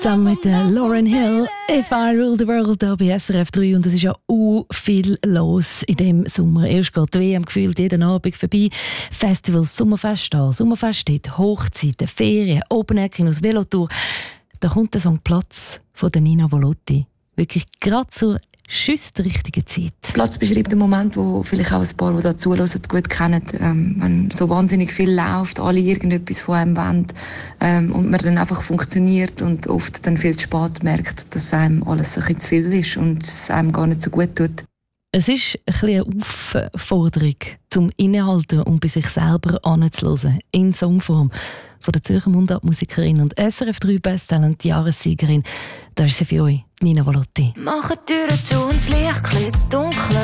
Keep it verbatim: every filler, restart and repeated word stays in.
Zusammen mit der Lauryn Hill, «If I Rule the World» hier bei S R F drei. Und es ist ja auch viel los in diesem Sommer. Erst geht die W M gefühlt jeden Abend vorbei. Festivals, Sommerfest da, Sommerfest dort, Hochzeiten, Ferien, Open-Air-Kinos, Velotour. Da kommt der Song «Platz» von der Nina Volotti. Wirklich gerade zur schüss der richtigen Zeit. Platz beschreibt den Moment, wo vielleicht auch ein paar, die da zuhören, gut kennen. Ähm, wenn so wahnsinnig viel läuft, alle irgendetwas von einem wollen ähm, und man dann einfach funktioniert und oft dann viel zu spät merkt, dass einem alles ein bisschen zu viel ist und es einem gar nicht so gut tut. Es ist ein bisschen eine Aufforderung, zum Innehalten und bei sich selber anzuhören. In Songform. Von der Zürcher Mundartmusikerin und S R F drei Besttalent Jahressiegerin. Da ist sie für euch, Nina Volotti. Machen die Türen zu und das Licht dunkel.